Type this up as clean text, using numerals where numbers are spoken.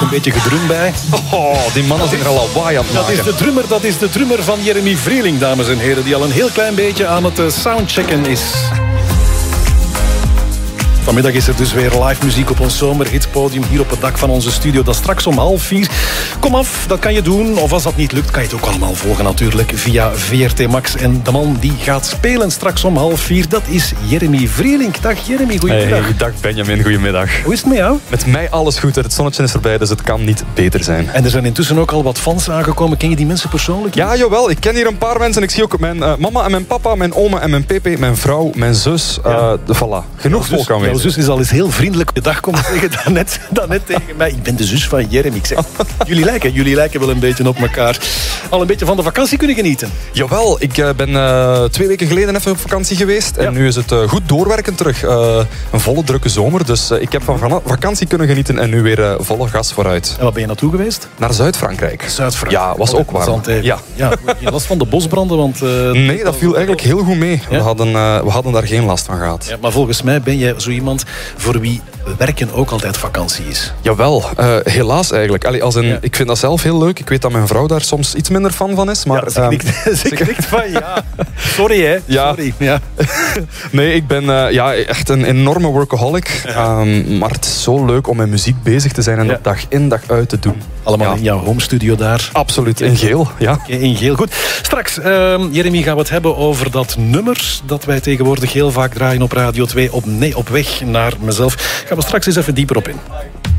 een beetje gedrum bij. Oh, die mannen zijn er al lawaai aan het maken. Dat is de drummer van Jeremy Vreeling, dames en heren, die al een heel klein beetje aan het soundchecken is. Vanmiddag is er dus weer live muziek op ons zomerhitpodium hier op het dak van onze studio. Dat straks om 3:30. Kom af, dat kan je doen. Of als dat niet lukt, kan je het ook allemaal volgen natuurlijk via VRT Max. En de man die gaat spelen straks om 3:30, dat is Jeremy Vreeling. Dag Jeremy, goedemiddag. Hey, dag Benjamin, goedemiddag. Hoe is het met jou? Met mij alles goed. Het zonnetje is voorbij, dus het kan niet beter zijn. En er zijn intussen ook al wat fans aangekomen. Ken je die mensen persoonlijk? Ja, jawel. Ik ken hier een paar mensen. Ik zie ook mijn mama en mijn papa, mijn oma en mijn pepe, mijn vrouw, mijn zus. Voilà. Genoeg volk aanwezig. Jouw zus is al eens heel vriendelijk de dag komen zeggen daarnet tegen mij. Ik ben de zus van Jeremy. Ik zeg, jullie lijken wel een beetje op elkaar. Al een beetje van de vakantie kunnen genieten? Jawel, ik ben 2 weken geleden even op vakantie geweest. En nu is het goed doorwerken terug. Een volle drukke zomer. Dus ik heb van vakantie kunnen genieten en nu weer volle gas vooruit. En waar ben je naartoe geweest? Naar Zuid-Frankrijk. Zuid-Frankrijk. Ja, was ook warm. Ja. Je last van de bosbranden? Want, nee, dat viel eigenlijk heel goed mee. Ja? We hadden daar geen last van gehad. Ja, maar volgens mij ben jij zo iemand voor wie werken ook altijd vakantie is. Jawel, helaas eigenlijk. Ik vind dat zelf heel leuk. Ik weet dat mijn vrouw daar soms iets minder fan van is. Maar, ze knikt van ja. Sorry hè. Ja. Sorry. Ja. Nee, ik ben echt een enorme workaholic. Maar het is zo leuk om met muziek bezig te zijn en dat dag in dag uit te doen. Allemaal in jouw home studio daar. Absoluut, in geel. Ja. In geel, goed. Straks, Jeremy, gaan we het hebben over dat nummer dat wij tegenwoordig heel vaak draaien op Radio 2. Op weg naar mezelf. Gaan we straks eens even dieper op in.